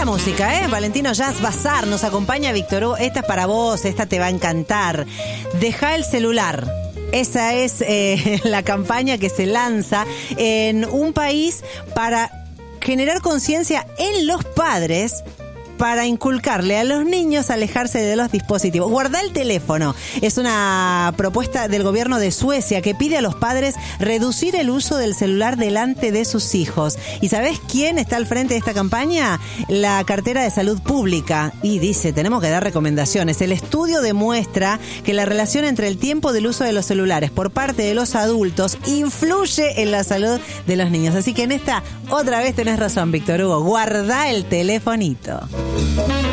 Linda música, ¿eh? Valentino Jazz Bazar nos acompaña Víctor Hugo. Esta es para vos, esta te va a encantar. Deja el celular. Esa es la campaña que se lanza en un país para generar conciencia en los padres, para inculcarle a los niños a alejarse de los dispositivos. Guarda el teléfono. Es una propuesta del gobierno de Suecia que pide a los padres reducir el uso del celular delante de sus hijos. ¿Y sabés quién está al frente de esta campaña? La cartera de salud pública. Y dice, tenemos que dar recomendaciones. El estudio demuestra que la relación entre el tiempo del uso de los celulares por parte de los adultos influye en la salud de los niños. Así que en esta, otra vez tenés razón, Víctor Hugo. Guarda el telefonito.